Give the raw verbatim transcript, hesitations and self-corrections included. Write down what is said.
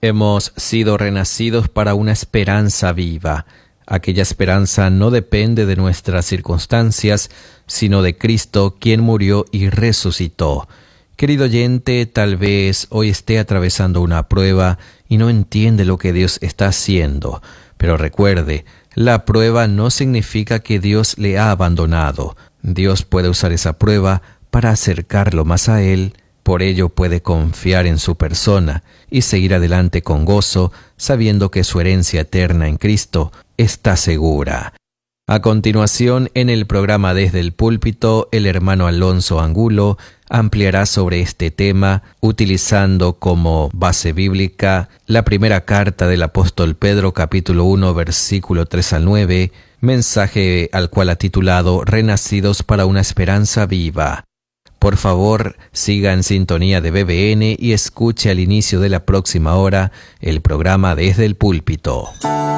Hemos sido renacidos para una esperanza viva. Aquella esperanza no depende de nuestras circunstancias, sino de Cristo, quien murió y resucitó. Querido oyente, tal vez hoy esté atravesando una prueba y no entiende lo que Dios está haciendo. Pero recuerde, la prueba no significa que Dios le ha abandonado. Dios puede usar esa prueba para acercarlo más a Él. Por ello puede confiar en su persona y seguir adelante con gozo, sabiendo que su herencia eterna en Cristo está segura. A continuación, en el programa Desde el Púlpito, el hermano Alonso Angulo ampliará sobre este tema, utilizando como base bíblica la primera carta del apóstol Pedro, capítulo uno, versículo tres al nueve, mensaje al cual ha titulado Renacidos para una esperanza viva. Por favor, siga en sintonía de B B N y escuche al inicio de la próxima hora el programa Desde el Púlpito.